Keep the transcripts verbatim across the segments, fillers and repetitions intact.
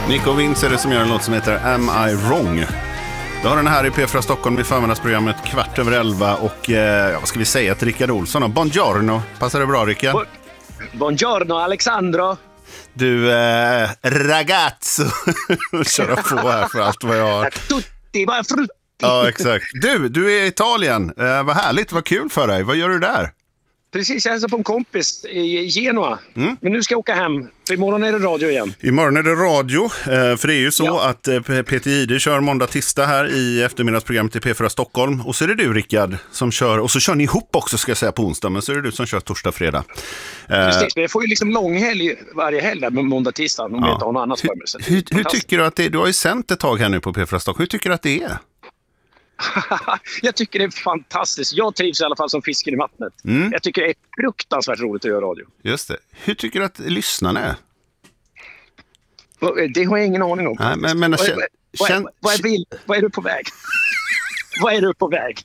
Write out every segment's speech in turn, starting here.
Nico Vince är det som gör en låt som heter Am I Wrong? Då har den här i P fyra Stockholm i förmiddagsprogrammet kvart över elva och eh, vad ska vi säga till Rickard Olsson? Buongiorno. Passar det bra, Rickard? Buongiorno, Alexandro. Du, eh, ragazzo. Köra på här för allt vad jag har. Tutti, bara frutti. Ja, exakt. Du, du är i Italien. Eh, vad härligt, vad kul för dig. Vad gör du där? Precis, jag hälsar på en kompis i Genua. Mm. Men nu ska jag åka hem, för imorgon är det radio igen. Imorgon är det radio, för det är ju så ja. att Peter Jihde kör måndag tisdag här i eftermiddagsprogrammet i P fyra Stockholm. Och så är det du, Rickard, som kör, och så kör ni ihop också ska jag säga på onsdag, men så är det du som kör torsdag, fredag. Precis, men jag får ju liksom långhelg varje helg där med måndag tisdag om ja. jag inte har något annat för mig. Så hur, hur tycker du att det är? Du har ju sänt ett tag här nu på P fyra Stockholm. Hur tycker du att det är? Jag tycker det är fantastiskt. Jag trivs i alla fall som fisken i vattnet. Mm. Jag tycker det är fruktansvärt roligt att göra radio. Just det. Hur tycker du att lyssnarna är? Det har jag ingen aning om. Nej, men, men, vad, känn, vad, känn, vad, vad, är, vad är du på väg? Vad är du på väg?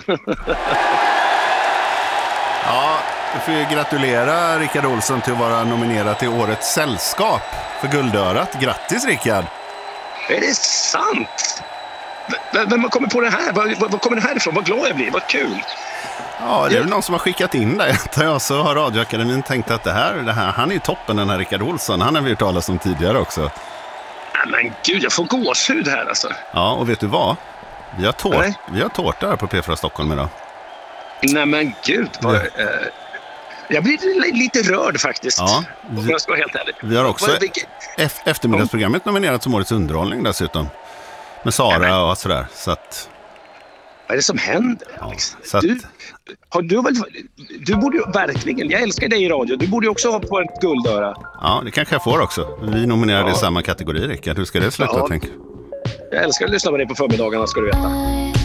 Ja, jag får ju gratulera Rickard Olsson till att vara nominerad till Årets Sällskap för Guldörat. Grattis, Rickard! Är det sant? Vem kommer på det här? Vad, vad kommer det här ifrån? Vad glad jag blir, vad kul. Ja, det är väl någon som har skickat in det. Jag så har Radioakademin tänkt att det här, det här, han är ju toppen, den här Rickard Olsson. Han har vi hört talas om tidigare också. Ja, men gud, jag får gåshud här alltså. Ja, och vet du vad? Vi har, tårt, vi har tårta här på P fyra Stockholm idag. Nej men gud, vad, ja. eh, jag blir lite rörd faktiskt. Ja, vi, jag ska vara helt ärlig. Vi har också e- eftermiddagsprogrammet nominerat som årets underhållning dessutom. Med Sara ja, och sådär. Så att... Vad är det som händer, Alex? Ja, så att... du, har du, väl, du borde ju verkligen, jag älskar dig i radio. Du borde ju också ha på ett guldöra. Ja, det kanske jag får också. Vi nominerade ja. i samma kategori, Rickard. Hur ska det sluta, ja. tänk? Jag älskar att lyssna på dig på förmiddagarna, ska du veta.